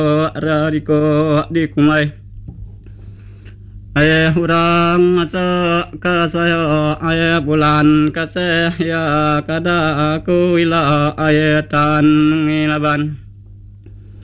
rariko di kumai aye hurang asa kasaya aye bulan kasaya kada aku ila aye tan ngilaban